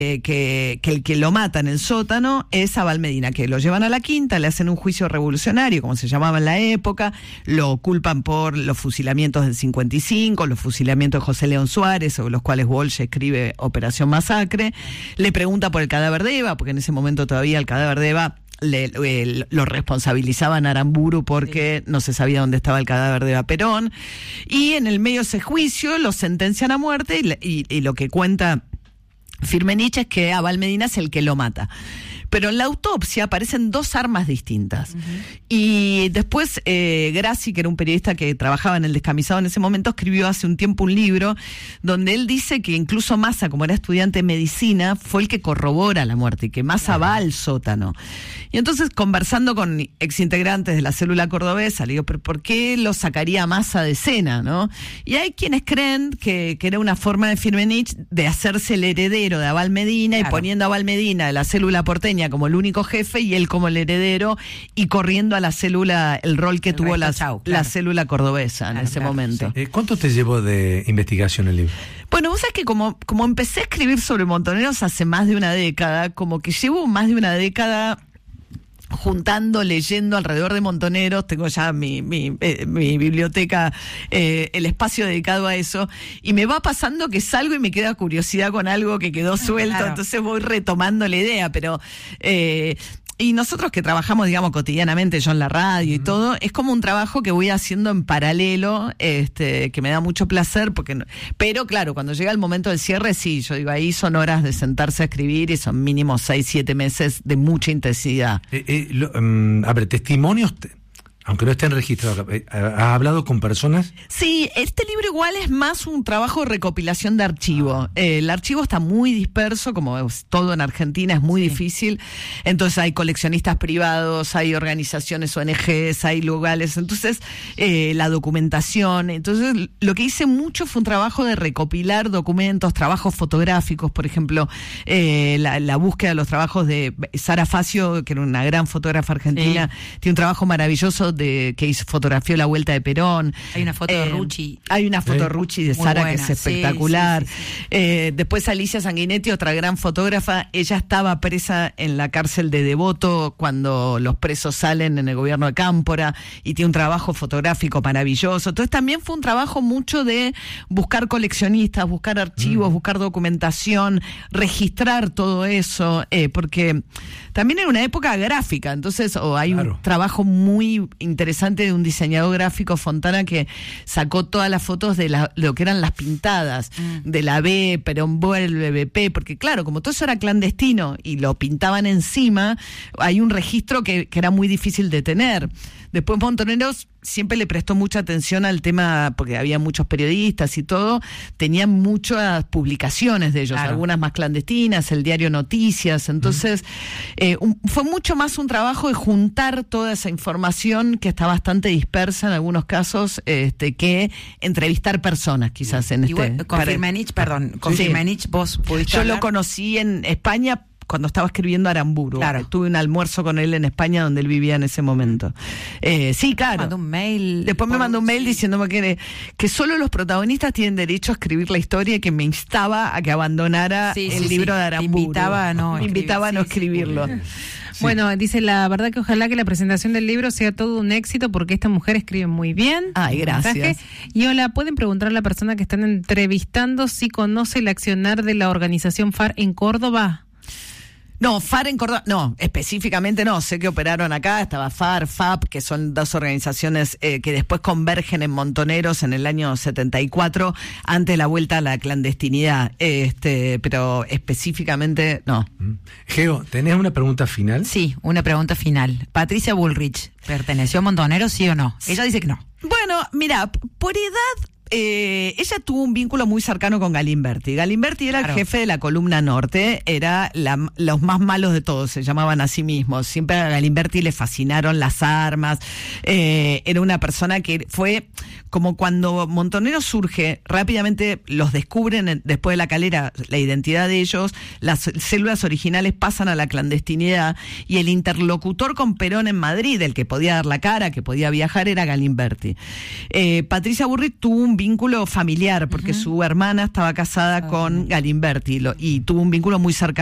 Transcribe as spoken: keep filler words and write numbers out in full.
Eh, que, que el que lo mata en el sótano es Abal Medina, que lo llevan a la quinta, le hacen un juicio revolucionario, como se llamaba en la época, lo culpan por los fusilamientos del cincuenta y cinco, los fusilamientos de José León Suárez, sobre los cuales Walsh escribe Operación Masacre, le pregunta por el cadáver de Eva, porque en ese momento todavía el cadáver de Eva Le, le, lo responsabilizaban a Aramburu porque sí. no se sabía dónde estaba el cadáver de Eva Perón, y en el medio de ese juicio lo sentencian a muerte, y, y, y lo que cuenta Firmenich es que Abal Medina es el que lo mata. Pero en la autopsia aparecen dos armas distintas. Uh-huh. Y después eh, Grassi, que era un periodista que trabajaba en El Descamisado en ese momento, escribió hace un tiempo un libro donde él dice que incluso Massa, como era estudiante de medicina, fue el que corrobora la muerte y que Massa uh-huh. va al sótano. Y entonces, conversando con exintegrantes de la célula cordobesa, le digo, ¿pero por qué lo sacaría Massa de escena, no? Y hay quienes creen que, que era una forma de Firmenich de hacerse el heredero de Abal Medina, claro. y poniendo a Abal Medina de la célula porteña como el único jefe y él como el heredero, y corriendo a la célula, el rol que el tuvo la, chau, claro. la célula cordobesa en claro, ese claro, momento. Sí. ¿Cuánto te llevó de investigación el libro? Bueno, vos sabés que como, como empecé a escribir sobre Montoneros hace más de una década, como que llevo más de una década juntando, leyendo alrededor de Montoneros, tengo ya mi, mi, eh, mi biblioteca, eh, el espacio dedicado a eso, y me va pasando que salgo y me queda curiosidad con algo que quedó suelto, claro. entonces voy retomando la idea, pero... Eh, Y nosotros que trabajamos, digamos, cotidianamente, yo en la radio y uh-huh. todo, es como un trabajo que voy haciendo en paralelo, este, que me da mucho placer, porque no, pero claro, cuando llega el momento del cierre, sí, yo digo, ahí son horas de sentarse a escribir y son mínimo seis, siete meses de mucha intensidad. Eh, eh, lo, um, a ver, testimonios... Te... Aunque no estén registrados, ¿has hablado con personas? Sí, este libro igual es más un trabajo de recopilación de archivo. Ah. Eh, el archivo está muy disperso, como es todo en Argentina, es muy sí. difícil. Entonces hay coleccionistas privados, hay organizaciones O N Ges, hay lugares. Entonces, eh, la documentación. Entonces, lo que hice mucho fue un trabajo de recopilar documentos, trabajos fotográficos, por ejemplo, eh, la, la búsqueda de los trabajos de Sara Facio, que era una gran fotógrafa argentina, sí. tiene un trabajo maravilloso de que hizo, fotografió la vuelta de Perón. Hay una foto eh, de Rucci. Hay una foto de Rucci de Sara que es espectacular. Sí, sí, sí, sí. Eh, después Alicia Sanguinetti, otra gran fotógrafa, ella estaba presa en la cárcel de Devoto cuando los presos salen en el gobierno de Cámpora y tiene un trabajo fotográfico maravilloso. Entonces también fue un trabajo mucho de buscar coleccionistas, buscar archivos, mm. buscar documentación, registrar todo eso, eh, porque también era una época gráfica, entonces oh, hay claro. un trabajo muy interesante de un diseñador gráfico, Fontana, que sacó todas las fotos de la, lo que eran las pintadas, mm. de la B, Perón vuelve, B P, porque claro, como todo eso era clandestino y lo pintaban encima, hay un registro que, que era muy difícil de tener. Después Montoneros siempre le prestó mucha atención al tema, porque había muchos periodistas y todo, tenían muchas publicaciones de ellos, claro. algunas más clandestinas, el diario Noticias, entonces mm. eh, un, fue mucho más un trabajo de juntar toda esa información que está bastante dispersa en algunos casos, este, que entrevistar personas quizás en Igual, este... Con Firmenich, perdón, con sí. Firmenich vos pudiste Yo hablar? lo conocí en España cuando estaba escribiendo Aramburu. Claro. Tuve un almuerzo con él en España donde él vivía en ese momento. Eh, sí, claro. Me mandó un mail. Después me por... mandó un mail sí. diciéndome que, que solo los protagonistas tienen derecho a escribir la historia y que me instaba a que abandonara sí, el sí, libro sí. de Aramburu. Me invitaba a no me invitaba a no sí, escribirlo. Sí. Sí. Bueno, dice, la verdad que ojalá que la presentación del libro sea todo un éxito porque esta mujer escribe muy bien. Ay, gracias. Mensaje. Y hola, ¿pueden preguntar a la persona que están entrevistando si conoce el accionar de la organización F A R en Córdoba? No, F A R en Córdoba, no, específicamente no, sé que operaron acá, estaba F A R, F A P, que son dos organizaciones eh, que después convergen en Montoneros en el año setenta y cuatro, antes de la vuelta a la clandestinidad, este, pero específicamente no. Geo, ¿tenés una pregunta final? Sí, una pregunta final. Patricia Bullrich, ¿perteneció a Montoneros, sí o no? Ella dice que no. Bueno, mira, por edad... Eh, ella tuvo un vínculo muy cercano con Galimberti. Galimberti era claro. el jefe de la columna norte, era la, los más malos de todos, se llamaban a sí mismos. Siempre a Galimberti le fascinaron las armas, eh, era una persona que fue como cuando Montoneros surge, rápidamente los descubren después de la Calera, la identidad de ellos, las células originales pasan a la clandestinidad y el interlocutor con Perón en Madrid, el que podía dar la cara, que podía viajar, era Galimberti. Eh, Patricia Bullrich tuvo un vínculo familiar, porque uh-huh. su hermana estaba casada uh-huh. con Galimberti lo, y tuvo un vínculo muy cercano